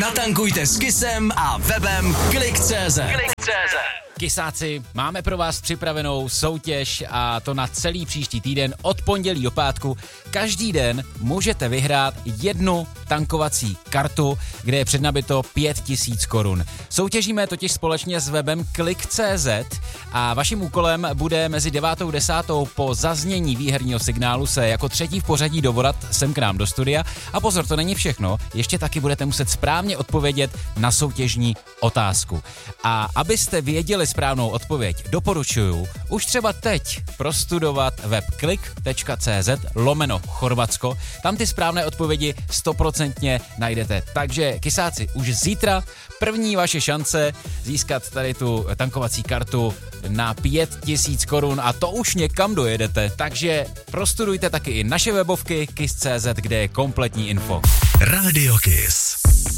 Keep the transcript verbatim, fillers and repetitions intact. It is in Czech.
Zatankujte s Kissem a webem klik tečka cé zet. Kysáci, máme pro vás připravenou soutěž a to na celý příští týden od pondělí do pátku. Každý den můžete vyhrát jednu tankovací kartu, kde je přednabito pět tisíc korun. Soutěžíme totiž společně s webem klik tečka cé zet a vaším úkolem bude mezi devátou a desátou po zaznění výherního signálu se jako třetí v pořadí dovolat sem k nám do studia. A pozor, to není všechno, ještě taky budete muset správně odpovědět na soutěžní otázku. A abyste věděli správnou odpověď, doporučuju už třeba teď prostudovat web klik tečka cé zet lomeno Chorvatsko. Tam ty správné odpovědi stoprocentně najdete. Takže kysáci, už zítra první vaše šance získat tady tu tankovací kartu na pět tisíc korun a to už někam dojedete. Takže prostudujte taky i naše webovky kiss tečka cé zet, kde je kompletní info. Radio Kiss.